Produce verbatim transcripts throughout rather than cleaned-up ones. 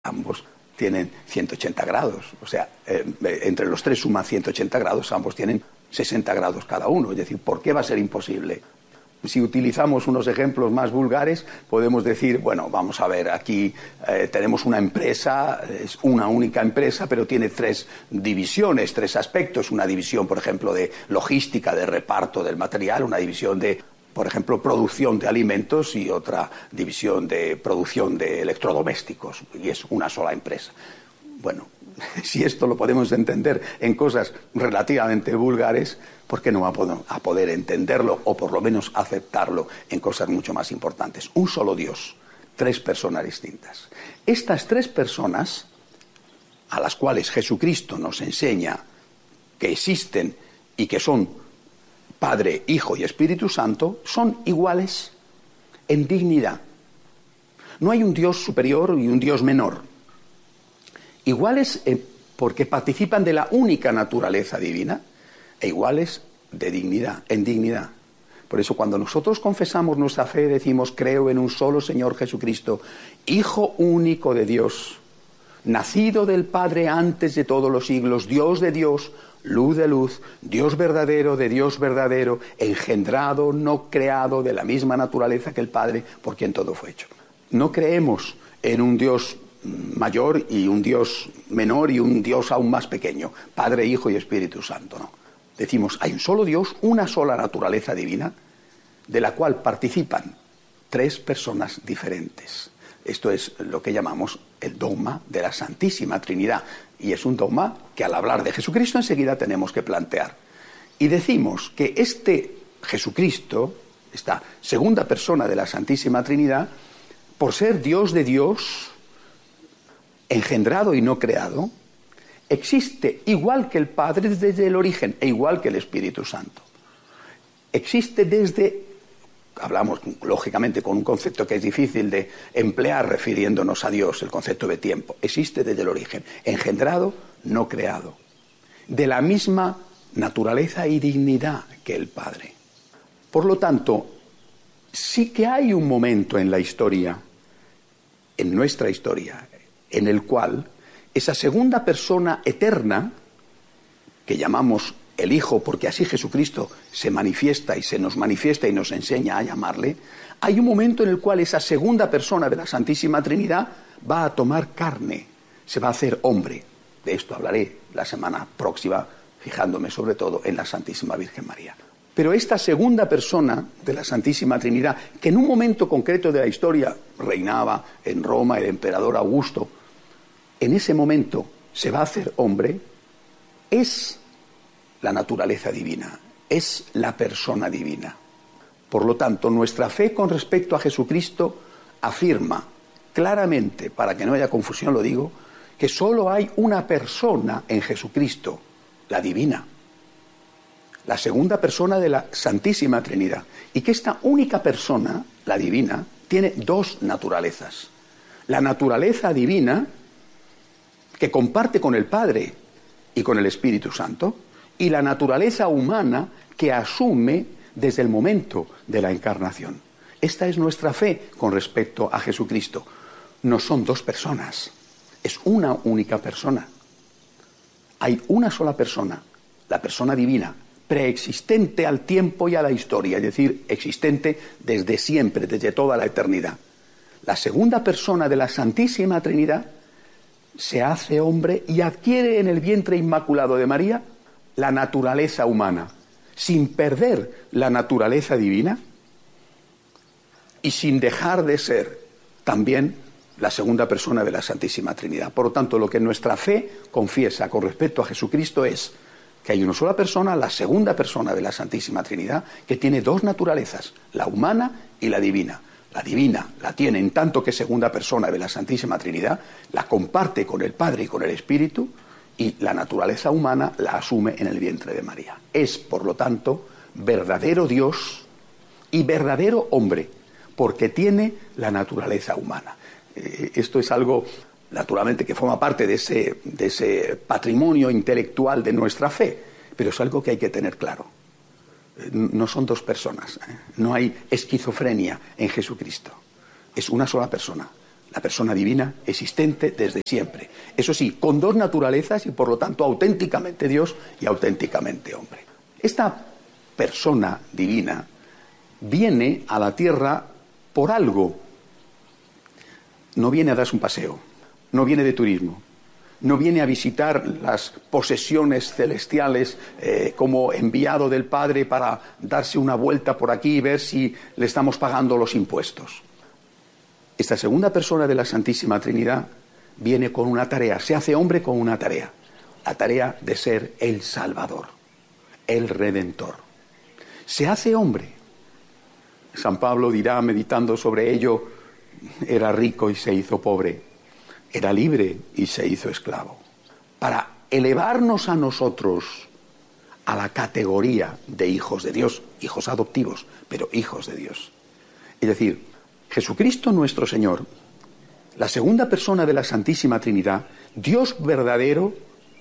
ambos tienen ciento ochenta grados, o sea, eh, entre los tres suman ciento ochenta grados, ambos tienen sesenta grados cada uno, es decir, ¿por qué va a ser imposible? Si utilizamos unos ejemplos más vulgares, podemos decir, bueno, vamos a ver, aquí eh, tenemos una empresa, es una única empresa, pero tiene tres divisiones, tres aspectos, una división, por ejemplo, de logística, de reparto del material, una división de, por ejemplo, producción de alimentos y otra división de producción de electrodomésticos, y es una sola empresa. Bueno, si esto lo podemos entender en cosas relativamente vulgares, ¿por qué no vamos a poder entenderlo o por lo menos aceptarlo en cosas mucho más importantes? Un solo Dios, tres personas distintas. Estas tres personas, a las cuales Jesucristo nos enseña que existen y que son Padre, Hijo y Espíritu Santo, son iguales en dignidad. No hay un Dios superior y un Dios menor. Iguales eh, porque participan de la única naturaleza divina e iguales de dignidad, en dignidad. Por eso cuando nosotros confesamos nuestra fe decimos creo en un solo Señor Jesucristo, Hijo único de Dios, nacido del Padre antes de todos los siglos, Dios de Dios, luz de luz, Dios verdadero de Dios verdadero, engendrado, no creado, de la misma naturaleza que el Padre, por quien todo fue hecho. No creemos en un Dios mayor y un Dios menor y un Dios aún más pequeño, Padre, Hijo y Espíritu Santo, no. Decimos, hay un solo Dios, una sola naturaleza divina, de la cual participan tres personas diferentes. Esto es lo que llamamos el dogma de la Santísima Trinidad, y es un dogma que al hablar de Jesucristo enseguida tenemos que plantear. Y decimos que este Jesucristo, esta segunda persona de la Santísima Trinidad, por ser Dios de Dios, engendrado y no creado, existe igual que el Padre desde el origen e igual que el Espíritu Santo. Existe desde, hablamos lógicamente con un concepto que es difícil de emplear refiriéndonos a Dios, el concepto de tiempo, existe desde el origen, engendrado, no creado, de la misma naturaleza y dignidad que el Padre. Por lo tanto, sí que hay un momento en la historia, en nuestra historia, en el cual esa segunda persona eterna, que llamamos el Hijo, porque así Jesucristo se manifiesta y se nos manifiesta y nos enseña a llamarle, hay un momento en el cual esa segunda persona de la Santísima Trinidad va a tomar carne, se va a hacer hombre. De esto hablaré la semana próxima, fijándome sobre todo en la Santísima Virgen María. Pero esta segunda persona de la Santísima Trinidad, que en un momento concreto de la historia reinaba en Roma el emperador Augusto, en ese momento se va a hacer hombre, es la naturaleza divina, es la persona divina. Por lo tanto, nuestra fe con respecto a Jesucristo afirma claramente, para que no haya confusión lo digo, que solo hay una persona en Jesucristo, la divina, la segunda persona de la Santísima Trinidad, y que esta única persona, la divina, tiene dos naturalezas. La naturaleza divina, que comparte con el Padre y con el Espíritu Santo, y la naturaleza humana que asume desde el momento de la encarnación. Esta es nuestra fe con respecto a Jesucristo. No son dos personas, es una única persona. Hay una sola persona, la persona divina, preexistente al tiempo y a la historia, es decir, existente desde siempre, desde toda la eternidad. La segunda persona de la Santísima Trinidad se hace hombre y adquiere en el vientre inmaculado de María la naturaleza humana, sin perder la naturaleza divina y sin dejar de ser también la segunda persona de la Santísima Trinidad. Por lo tanto, lo que nuestra fe confiesa con respecto a Jesucristo es que hay una sola persona, la segunda persona de la Santísima Trinidad, que tiene dos naturalezas, la humana y la divina. La divina la tiene en tanto que segunda persona de la Santísima Trinidad, la comparte con el Padre y con el Espíritu, y la naturaleza humana la asume en el vientre de María. Es, por lo tanto, verdadero Dios y verdadero hombre, porque tiene la naturaleza humana. Eh, esto es algo, naturalmente, que forma parte de ese, de ese patrimonio intelectual de nuestra fe, pero es algo que hay que tener claro. No son dos personas, ¿eh? No hay esquizofrenia en Jesucristo. Es una sola persona, la persona divina existente desde siempre. Eso sí, con dos naturalezas y por lo tanto auténticamente Dios y auténticamente hombre. Esta persona divina viene a la tierra por algo. No viene a darse un paseo, no viene de turismo, no viene a visitar las posesiones celestiales eh, como enviado del Padre para darse una vuelta por aquí y ver si le estamos pagando los impuestos. Esta segunda persona de la Santísima Trinidad viene con una tarea, se hace hombre con una tarea, la tarea de ser el Salvador, el Redentor. Se hace hombre. San Pablo dirá, meditando sobre ello, era rico y se hizo pobre, era libre y se hizo esclavo, para elevarnos a nosotros a la categoría de hijos de Dios, hijos adoptivos, pero hijos de Dios. Es decir, Jesucristo nuestro Señor, la segunda persona de la Santísima Trinidad, Dios verdadero,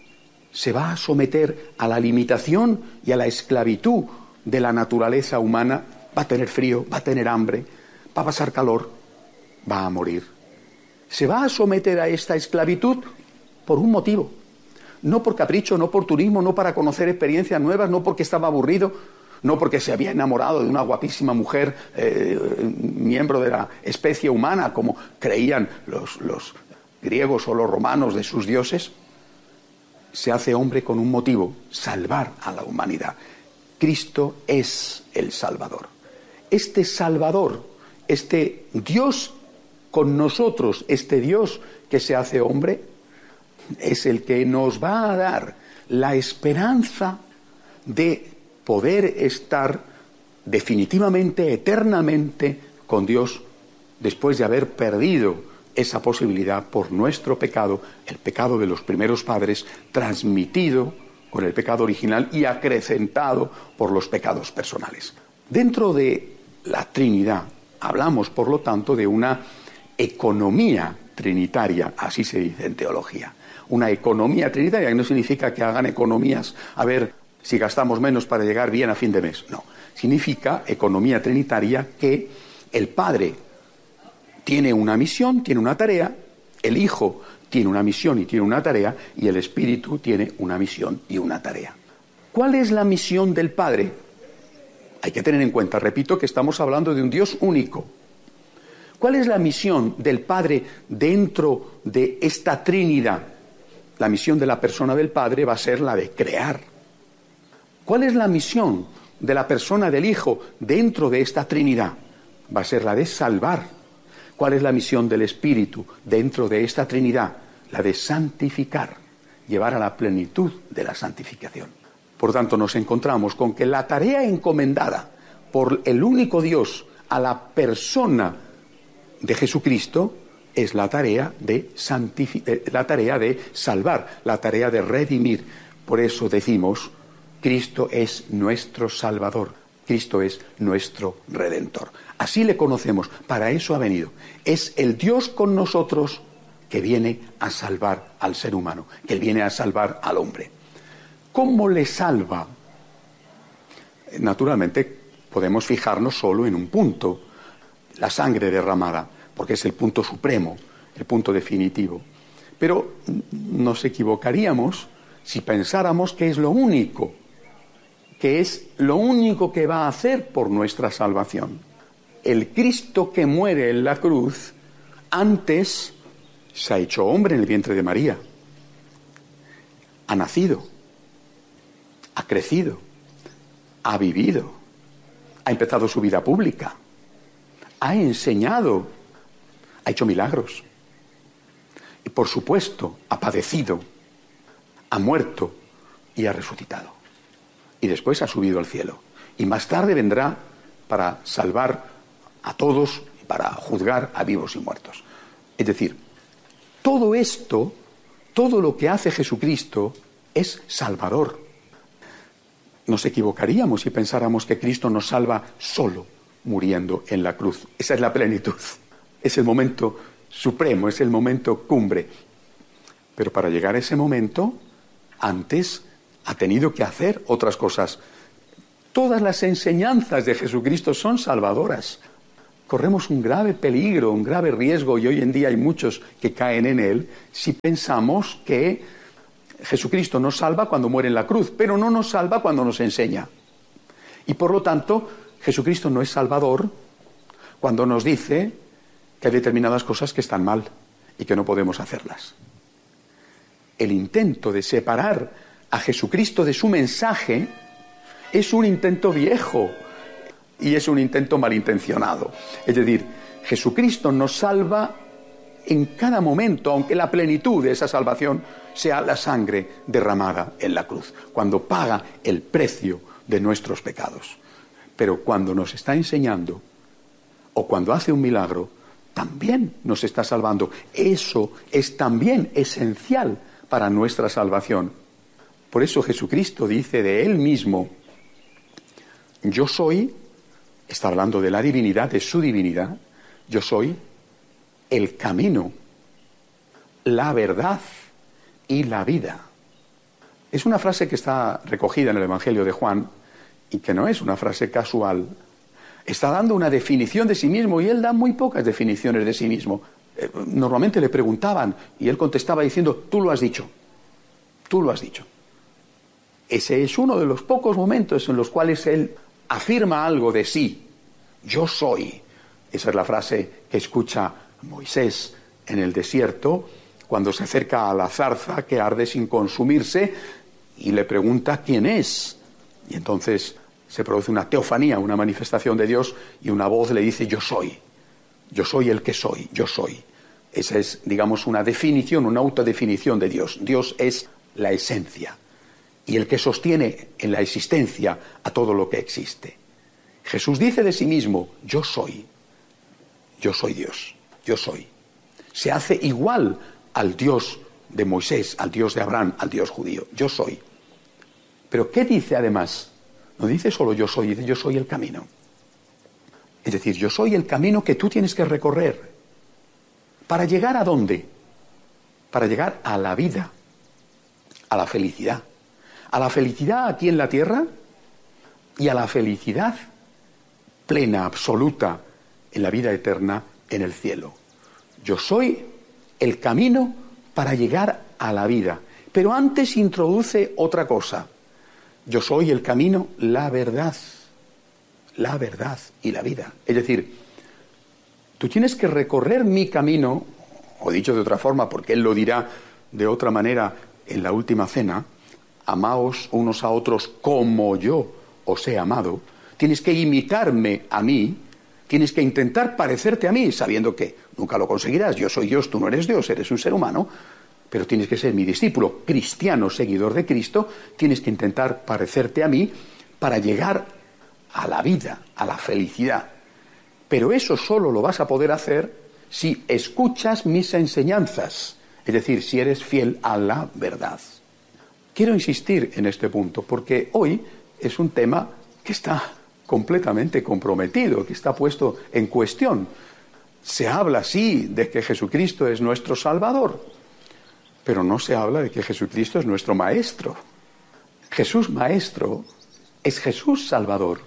se va a someter a la limitación y a la esclavitud de la naturaleza humana. Va a tener frío, va a tener hambre, va a pasar calor, va a morir. Se va a someter a esta esclavitud por un motivo. No por capricho, no por turismo, no para conocer experiencias nuevas, no porque estaba aburrido, no porque se había enamorado de una guapísima mujer, eh, miembro de la especie humana, como creían los, los griegos o los romanos de sus dioses. Se hace hombre con un motivo, salvar a la humanidad. Cristo es el Salvador. Este Salvador, este Dios con nosotros, este Dios que se hace hombre, es el que nos va a dar la esperanza de poder estar definitivamente, eternamente con Dios, después de haber perdido esa posibilidad por nuestro pecado, el pecado de los primeros padres, transmitido con el pecado original y acrecentado por los pecados personales. Dentro de la Trinidad hablamos, por lo tanto, de una economía trinitaria, así se dice en teología. Una economía trinitaria, que no significa que hagan economías a ver si gastamos menos para llegar bien a fin de mes. No, significa economía trinitaria que el Padre tiene una misión, tiene una tarea, el Hijo tiene una misión y tiene una tarea, y el Espíritu tiene una misión y una tarea. ¿Cuál es la misión del Padre? Hay que tener en cuenta, repito, que estamos hablando de un Dios único. ¿Cuál es la misión del Padre dentro de esta Trinidad? La misión de la persona del Padre va a ser la de crear. ¿Cuál es la misión de la persona del Hijo dentro de esta Trinidad? Va a ser la de salvar. ¿Cuál es la misión del Espíritu dentro de esta Trinidad? La de santificar, llevar a la plenitud de la santificación. Por tanto, nos encontramos con que la tarea encomendada por el único Dios a la persona de Jesucristo es la tarea de santificar, la tarea de salvar, la tarea de redimir. Por eso decimos, Cristo es nuestro Salvador, Cristo es nuestro Redentor. Así le conocemos, para eso ha venido. Es el Dios con nosotros que viene a salvar al ser humano, que viene a salvar al hombre. ¿Cómo le salva? Naturalmente, podemos fijarnos solo en un punto, la sangre derramada, porque es el punto supremo, el punto definitivo. Pero nos equivocaríamos si pensáramos que es lo único, que es lo único que va a hacer por nuestra salvación. El Cristo que muere en la cruz, antes se ha hecho hombre en el vientre de María, ha nacido, ha crecido, ha vivido, ha empezado su vida pública, ha enseñado, ha hecho milagros y, por supuesto, ha padecido, ha muerto y ha resucitado. Y después ha subido al cielo. Y más tarde vendrá para salvar a todos y para juzgar a vivos y muertos. Es decir, todo esto, todo lo que hace Jesucristo es salvador. Nos equivocaríamos si pensáramos que Cristo nos salva solo muriendo en la cruz. Esa es la plenitud. Es el momento supremo, es el momento cumbre. Pero para llegar a ese momento, antes ha tenido que hacer otras cosas. Todas las enseñanzas de Jesucristo son salvadoras. corremos un grave peligro, un grave riesgo, y hoy en día hay muchos que caen en él, si pensamos que Jesucristo nos salva cuando muere en la cruz, pero no nos salva cuando nos enseña. Y por lo tanto, Jesucristo no es salvador cuando nos dice que hay determinadas cosas que están mal y que no podemos hacerlas. El intento de separar a Jesucristo de su mensaje es un intento viejo y es un intento malintencionado. Es decir, Jesucristo nos salva en cada momento, aunque la plenitud de esa salvación sea la sangre derramada en la cruz, cuando paga el precio de nuestros pecados. Pero cuando nos está enseñando o cuando hace un milagro, también nos está salvando. Eso es también esencial para nuestra salvación. Por eso Jesucristo dice de Él mismo, yo soy, está hablando de la divinidad, de su divinidad, yo soy el camino, la verdad y la vida. Es una frase que está recogida en el Evangelio de Juan y que no es una frase casual. Está dando una definición de sí mismo y Él da muy pocas definiciones de sí mismo. Normalmente le preguntaban y Él contestaba diciendo, tú lo has dicho, tú lo has dicho. Ese es uno de los pocos momentos en los cuales Él afirma algo de sí. Yo soy. Esa es la frase que escucha Moisés en el desierto cuando se acerca a la zarza que arde sin consumirse y le pregunta quién es. Y entonces se produce una teofanía, una manifestación de Dios, y una voz le dice, yo soy. Yo soy el que soy, yo soy. Esa es, digamos, una definición, una autodefinición de Dios. Dios es la esencia y el que sostiene en la existencia a todo lo que existe. Jesús dice de sí mismo, yo soy. Yo soy Dios, yo soy. Se hace igual al Dios de Moisés, al Dios de Abraham, al Dios judío. Yo soy. Pero ¿qué dice además? No dice solo yo soy, dice yo soy el camino. Es decir, yo soy el camino que tú tienes que recorrer. ¿Para llegar a dónde? Para llegar a la vida, a la felicidad. A la felicidad aquí en la tierra y a la felicidad plena, absoluta, en la vida eterna en el cielo. Yo soy el camino para llegar a la vida. Pero antes introduce otra cosa. Yo soy el camino, la verdad. La verdad y la vida. Es decir, tú tienes que recorrer mi camino, o dicho de otra forma, porque Él lo dirá de otra manera en la última cena, amaos unos a otros como yo os he amado. Tienes que imitarme a mí, tienes que intentar parecerte a mí, sabiendo que nunca lo conseguirás. Yo soy Dios, tú no eres Dios, eres un ser humano, pero tienes que ser mi discípulo, cristiano, seguidor de Cristo. Tienes que intentar parecerte a mí para llegar a la vida, a la felicidad. Pero eso solo lo vas a poder hacer si escuchas mis enseñanzas, es decir, si eres fiel a la verdad. Quiero insistir en este punto porque hoy es un tema que está completamente comprometido, que está puesto en cuestión. Se habla, sí, de que Jesucristo es nuestro Salvador, pero no se habla de que Jesucristo es nuestro Maestro. Jesús Maestro es Jesús Salvador.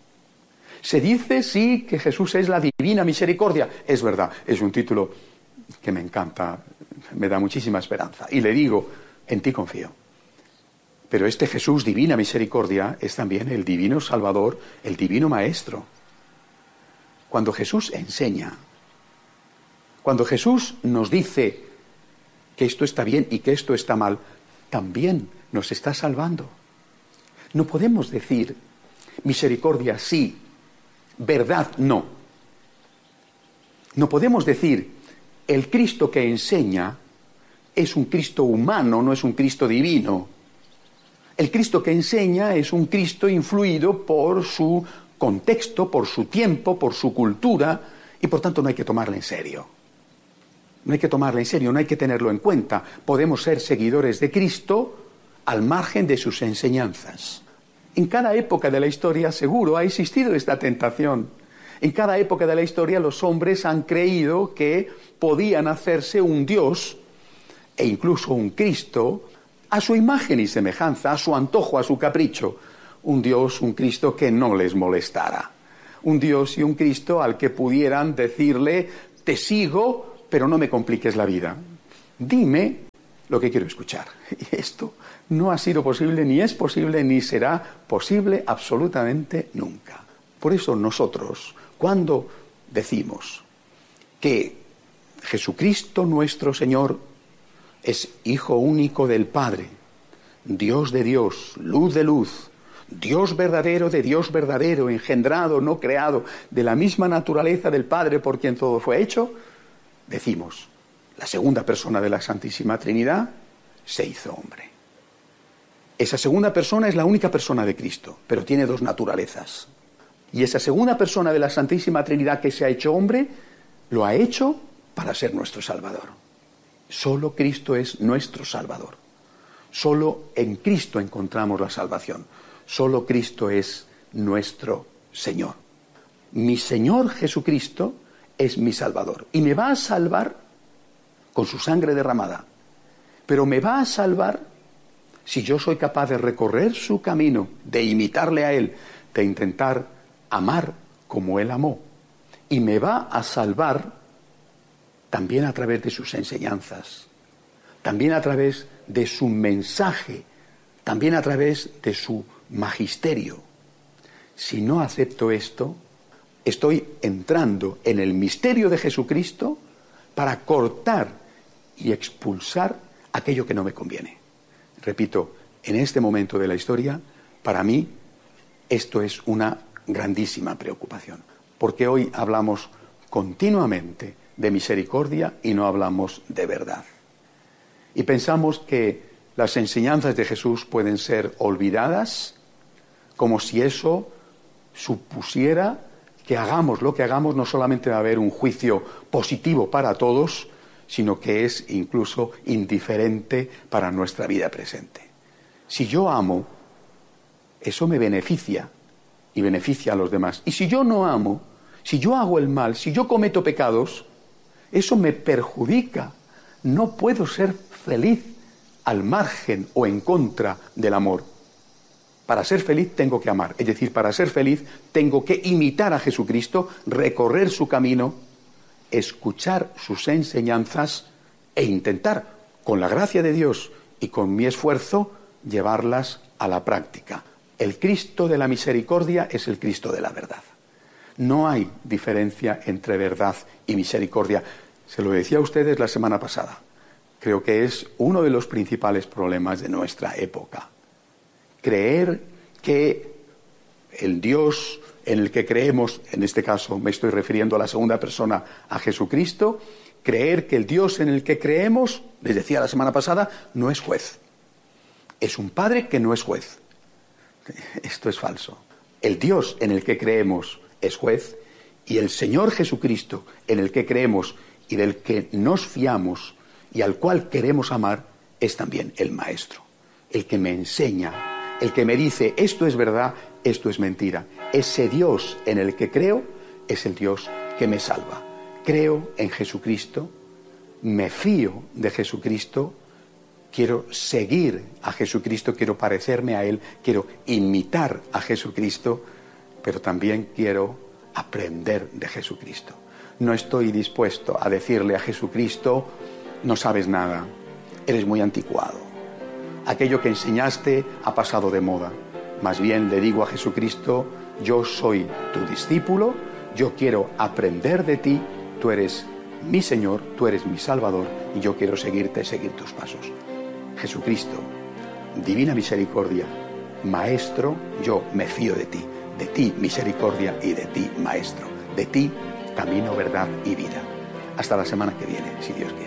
Se dice, sí, que Jesús es la divina misericordia. Es verdad, es un título que me encanta, me da muchísima esperanza. Y le digo, en ti confío. Pero este Jesús divina misericordia es también el divino Salvador, el divino Maestro. Cuando Jesús enseña, cuando Jesús nos dice que esto está bien y que esto está mal, también nos está salvando. No podemos decir misericordia sí, verdad no. No podemos decir el Cristo que enseña es un Cristo humano, no es un Cristo divino. El Cristo que enseña es un Cristo influido por su contexto, por su tiempo, por su cultura, y por tanto no hay que tomarle en serio. No hay que tomarle en serio, no hay que tenerlo en cuenta. Podemos ser seguidores de Cristo al margen de sus enseñanzas. En cada época de la historia seguro ha existido esta tentación. En cada época de la historia los hombres han creído que podían hacerse un Dios e incluso un Cristo a su imagen y semejanza, a su antojo, a su capricho. Un Dios, un Cristo que no les molestara. un Dios y un Cristo al que pudieran decirle, te sigo, pero no me compliques la vida. Dime lo que quiero escuchar. Y esto no ha sido posible, ni es posible, ni será posible absolutamente nunca. Por eso nosotros, cuando decimos que Jesucristo nuestro Señor es Hijo único del Padre, Dios de Dios, luz de luz, Dios verdadero de Dios verdadero, engendrado, no creado, de la misma naturaleza del Padre por quien todo fue hecho, decimos, la segunda persona de la Santísima Trinidad se hizo hombre. Esa segunda persona es la única persona de Cristo, pero tiene dos naturalezas. Y esa segunda persona de la Santísima Trinidad que se ha hecho hombre, lo ha hecho para ser nuestro Salvador. Solo Cristo es nuestro Salvador. Solo en Cristo encontramos la salvación. Solo Cristo es nuestro Señor. Mi Señor Jesucristo es mi Salvador. Y me va a salvar con su sangre derramada. Pero me va a salvar si yo soy capaz de recorrer su camino, de imitarle a Él, de intentar amar como Él amó. Y me va a salvar también a través de sus enseñanzas, también a través de su mensaje, también a través de su magisterio. Si no acepto esto, estoy entrando en el misterio de Jesucristo para cortar y expulsar aquello que no me conviene. Repito, en este momento de la historia, para mí, esto es una grandísima preocupación, porque hoy hablamos continuamente de misericordia y no hablamos de verdad. Y pensamos que las enseñanzas de Jesús pueden ser olvidadas, como si eso supusiera que hagamos lo que hagamos, no solamente va a haber un juicio positivo para todos, sino que es incluso indiferente para nuestra vida presente. Si yo amo, eso me beneficia y beneficia a los demás. Y si yo no amo, si yo hago el mal, si yo cometo pecados, eso me perjudica. No puedo ser feliz al margen o en contra del amor. Para ser feliz tengo que amar. Es decir, para ser feliz tengo que imitar a Jesucristo, recorrer su camino, escuchar sus enseñanzas e intentar, con la gracia de Dios y con mi esfuerzo, llevarlas a la práctica. El Cristo de la misericordia es el Cristo de la verdad. No hay diferencia entre verdad y misericordia. Se lo decía a ustedes la semana pasada. Creo que es uno de los principales problemas de nuestra época. Creer que el Dios en el que creemos, en este caso me estoy refiriendo a la segunda persona, a Jesucristo, creer que el Dios en el que creemos, les decía la semana pasada, no es juez. Es un padre que no es juez. Esto es falso. El Dios en el que creemos es juez y el Señor Jesucristo en el que creemos y del que nos fiamos y al cual queremos amar es también el Maestro, el que me enseña, el que me dice esto es verdad, esto es mentira. Ese Dios en el que creo es el Dios que me salva. Creo en Jesucristo, me fío de Jesucristo, quiero seguir a Jesucristo, quiero parecerme a Él, quiero imitar a Jesucristo, pero también quiero aprender de Jesucristo. No estoy dispuesto a decirle a Jesucristo, no sabes nada, eres muy anticuado. Aquello que enseñaste ha pasado de moda. Más bien le digo a Jesucristo, yo soy tu discípulo, yo quiero aprender de ti, tú eres mi Señor, tú eres mi Salvador y yo quiero seguirte, seguir tus pasos. Jesucristo, divina misericordia, Maestro, yo me fío de ti, de ti misericordia y de ti Maestro, de ti camino, verdad y vida. Hasta la semana que viene, si Dios quiere.